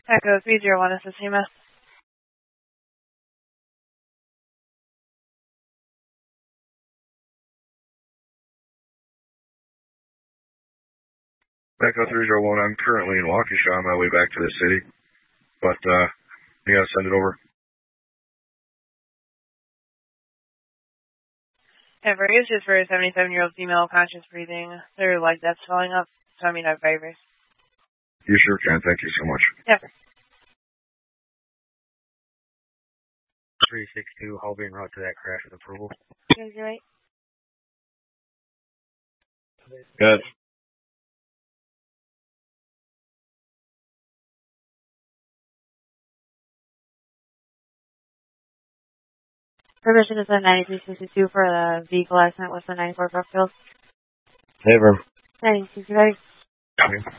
Echo 301, this is Hema. Echo 301, I'm currently in Waukesha on my way back to the city, but you gotta send it over. Various is for a 77-year-old female, conscious breathing. Their leg that's swelling up, so I mean a virus. You sure can, thank you so much. Yeah. 362, I'll be en route to that crash with approval. Is you right? Good. Permission is at 9362 for the vehicle accident with the 94 Brookfield. Never. 9362.